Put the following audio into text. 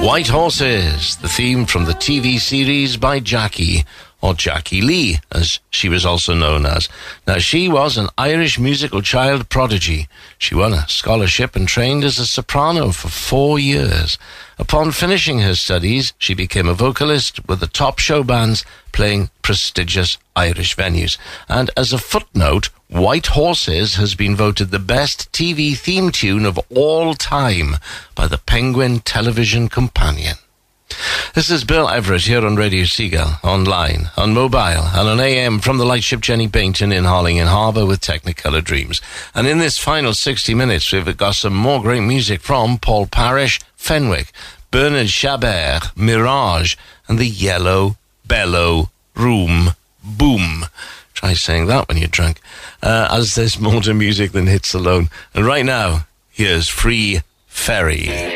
White Horses, the theme from the TV series by Jackie, or Jackie Lee, as she was also known as. Now, she was an Irish musical child prodigy. She won a scholarship and trained as a soprano for 4 years. Upon finishing her studies, she became a vocalist with the top show bands playing prestigious Irish venues. And as a footnote, White Horses has been voted the best TV theme tune of all time by the Penguin Television Companion. This is Bill Everett here on Radio Seagull, online, on mobile, and on AM from the lightship Jenny Bainton in Harlingen Harbour with Technicolor Dreams. And in this final 60 minutes, we've got some more great music from Paul Parrish, Fenwick, Bernard Chabert, Mirage, and the Yellow Bellow Room Boom. Try saying that when you're drunk. As there's more to music than hits alone. And right now, here's Free Ferry.